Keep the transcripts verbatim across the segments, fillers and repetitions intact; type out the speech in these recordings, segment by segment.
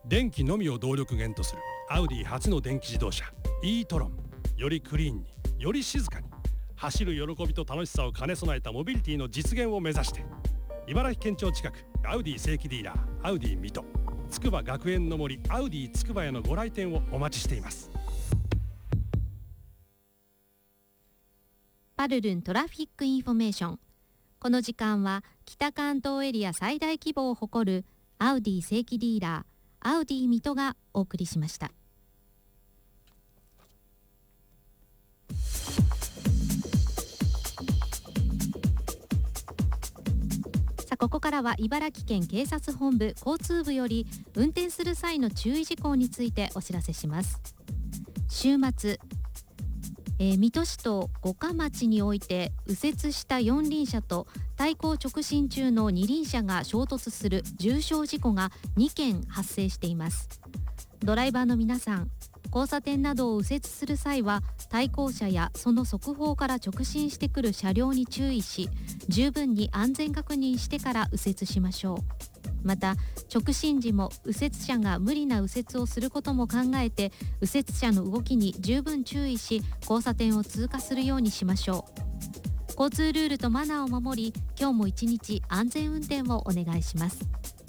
電気のみを動力源とするアウディ初の電気自動車 e トロン。よりクリーンに、より静かに、走る喜びと楽しさを兼ね備えたモビリティの実現を目指して、茨城県庁近くアウディ正規ディーラーアウディ水戸、つくば学園の森アウディつくばへのご来店をお待ちしています。 パルルントラフィックインフォメーション。この時間は北関東エリア最大規模を誇るアウディ正規ディーラーアウディ水戸がお送りしました。さあここからは茨城県警察本部交通部より運転する際の注意事項についてお知らせします。週末えー、水戸市と五日町において右折した四輪車と対向直進中の二輪車が衝突する重傷事故がにけん発生しています。ドライバーの皆さん、交差点などを右折する際は対向車やその側方から直進してくる車両に注意し、十分に安全確認してから右折しましょう。また直進時も右折車が無理な右折をすることも考えて、右折車の動きに十分注意し交差点を通過するようにしましょう。交通ルールとマナーを守り、今日も一日安全運転をお願いします。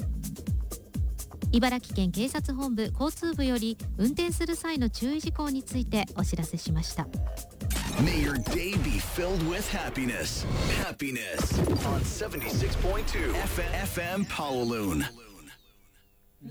茨城県警察本部交通部より運転する際の注意事項についてお知らせしました。 May your day be filled with happiness. Happiness on seventy-six point two F M Kowloon.